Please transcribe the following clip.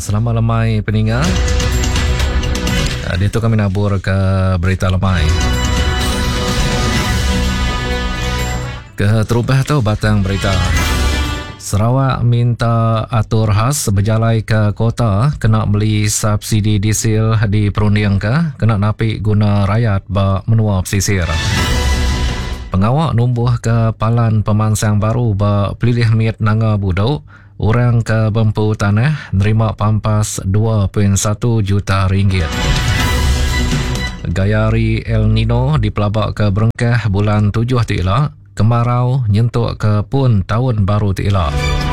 selamat lemai peningat. Dia tu kami nabur ke berita lemai. Ke terubah tu batang berita. Sarawak minta atur khas berjalai ke kota kena beli subsidi diesel di perunding ke kena napik guna rakyat ba menua pesisir. Pengawak numbuh ke palan pemansang baru ba pelilih miat nanga budok. Orang ke Bempu Tanah nerima pampas 2.1 juta ringgit. Gayari El Nino dipelabak ke Berengkah bulan 7 ti'ila. Kemarau nyentuk ke pun tahun baru ti'ila.